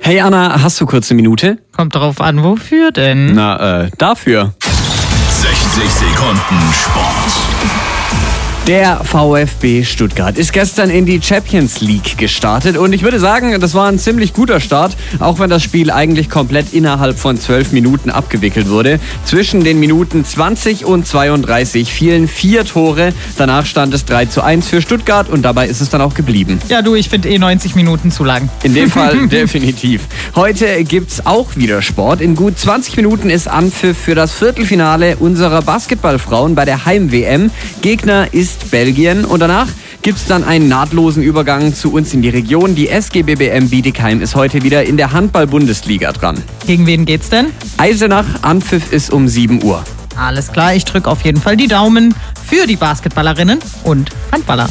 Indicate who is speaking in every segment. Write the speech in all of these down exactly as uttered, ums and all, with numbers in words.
Speaker 1: Hey Anna, hast du kurz eine Minute?
Speaker 2: Kommt drauf an, wofür denn?
Speaker 1: Na, äh, dafür.
Speaker 3: sechzig Sekunden Sport.
Speaker 1: Der VfB Stuttgart ist gestern in die Champions League gestartet und ich würde sagen, das war ein ziemlich guter Start, auch wenn das Spiel eigentlich komplett innerhalb von zwölf Minuten abgewickelt wurde. Zwischen den Minuten zwanzig und zweiunddreißig fielen vier Tore, danach stand es drei zu eins für Stuttgart und dabei ist es dann auch geblieben.
Speaker 2: Ja du, ich finde eh neunzig Minuten zu lang.
Speaker 1: In dem Fall definitiv. Heute gibt's auch wieder Sport. In gut zwanzig Minuten ist Anpfiff für das Viertelfinale unserer Basketballfrauen bei der Heim-W M. Gegner ist Belgien und danach gibt es dann einen nahtlosen Übergang zu uns in die Region. Die S G B B M Bietigheim ist heute wieder in der Handball-Bundesliga dran.
Speaker 2: Gegen wen geht's denn?
Speaker 1: Eisenach, Anpfiff ist um sieben Uhr.
Speaker 2: Alles klar, ich drücke auf jeden Fall die Daumen für die Basketballerinnen und Handballer.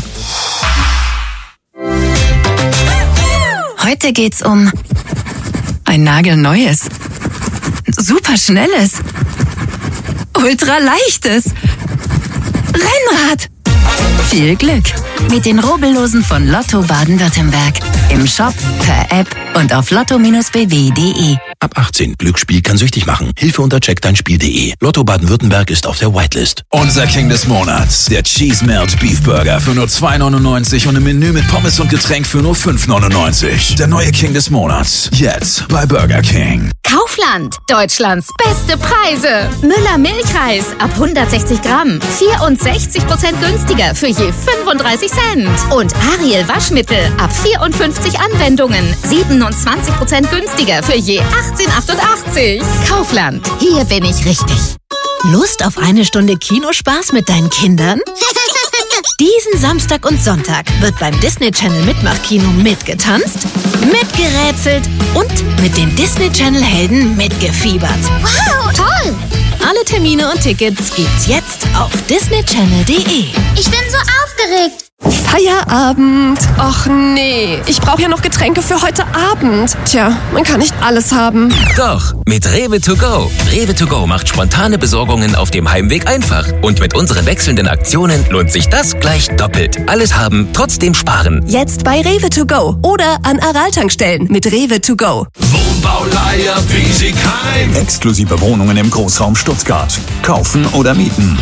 Speaker 4: Heute geht's um ein nagelneues, superschnelles, ultraleichtes Rennrad. Viel Glück mit den Rubbellosen von Lotto Baden-Württemberg. Im Shop, per App und auf lotto Bindestrich b w punkt d e.
Speaker 3: Ab achtzehn. Glücksspiel kann süchtig machen. Hilfe unter check dein Spiel punkt de. Lotto Baden-Württemberg ist auf der Whitelist. Unser King des Monats. Der Cheese Melt Beef Burger für nur zwei neunundneunzig und ein Menü mit Pommes und Getränk für nur fünf neunundneunzig. Der neue King des Monats. Jetzt bei Burger King.
Speaker 5: Kaufland. Deutschlands beste Preise. Müller Milchreis ab hundertsechzig Gramm. vierundsechzig Prozent günstiger für je fünfunddreißig Cent. Und Ariel Waschmittel ab vierundfünfzig Anwendungen. siebenundzwanzig Prozent günstiger für je achtzehn achtundachtzig. Kaufland. Hier bin ich richtig.
Speaker 6: Lust auf eine Stunde Kinospaß mit deinen Kindern? Diesen Samstag und Sonntag wird beim Disney Channel Mitmachkino mitgetanzt, mitgerätselt und mit den Disney Channel Helden mitgefiebert.
Speaker 5: Wow, toll.
Speaker 6: Alle Termine und Tickets gibt's jetzt auf disney channel punkt de.
Speaker 5: Ich bin so aufgeregt.
Speaker 7: Feierabend. Och nee, ich brauche ja noch Getränke für heute Abend. Tja, man kann nicht alles haben.
Speaker 8: Doch, mit Rewe to go. Rewe to go macht spontane Besorgungen auf dem Heimweg einfach. Und mit unseren wechselnden Aktionen lohnt sich das gleich doppelt. Alles haben, trotzdem sparen.
Speaker 7: Jetzt bei Rewe to go oder an Aral-Tankstellen mit Rewe to go.
Speaker 3: Wohnbauleier Bietigheim. Exklusive Wohnungen im Großraum Stuttgart. Kaufen oder mieten.